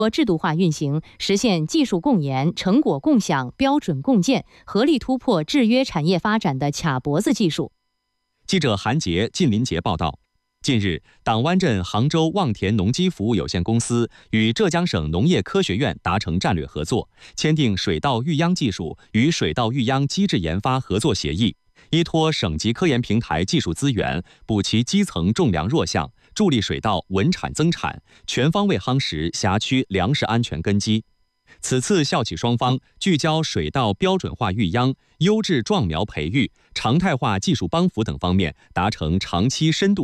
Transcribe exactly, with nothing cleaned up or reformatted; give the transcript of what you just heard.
制度化运行，实现技术共研、成果共享、标准共建，合力突破制约产业发展的卡脖子技术。 记者韩杰、靳林杰报道。近日，党湾镇杭州望田农机服务有限公司与浙江省农业科学院达成战略合作，签订水稻育秧技术与水稻育秧机制研发合作协议，依托省级科研平台技术资源，补齐基层种粮弱项，助力水稻稳产增产，全方位夯实辖区粮食安全根基。此次校企双方聚焦水稻标准化育秧、优质壮苗培育、常态化技术帮扶等方面，达成长期深度